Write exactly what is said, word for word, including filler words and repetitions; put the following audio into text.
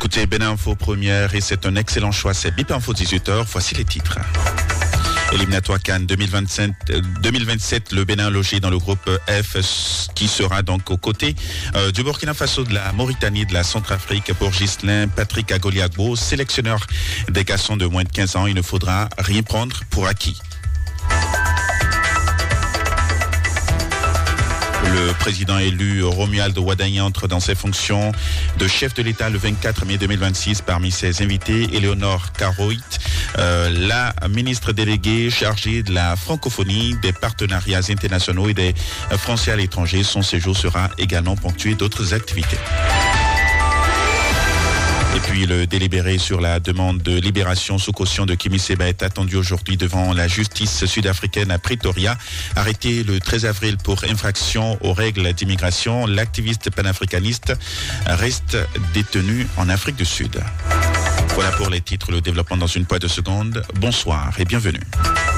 écoutez Bénin Info Première et c'est un excellent choix, c'est B I P Info dix-huit heures, voici les titres. Éliminatoire CAN deux mille vingt-sept, deux mille vingt-sept, le Bénin logé dans le groupe F qui sera donc aux côtés euh, du Burkina Faso, de la Mauritanie, de la Centrafrique pour Ghislain Patrick Agoliagbo, sélectionneur des garçons de moins de quinze ans. Il ne faudra rien prendre pour acquis. Le président élu Romuald Wadagna entre dans ses fonctions de chef de l'État le vingt-quatre mai deux mille vingt-six. Parmi ses invités, Éléonore Karoit, euh, la ministre déléguée chargée de la francophonie, des partenariats internationaux et des Français à l'étranger. Son séjour sera également ponctué d'autres activités. Et puis le délibéré sur la demande de libération sous caution de Kémy Séba est attendu aujourd'hui devant la justice sud-africaine à Pretoria. Arrêté le treize avril pour infraction aux règles d'immigration, l'activiste panafricaniste reste détenu en Afrique du Sud. Voilà pour les titres, le développement dans une poignée de secondes. Bonsoir et bienvenue.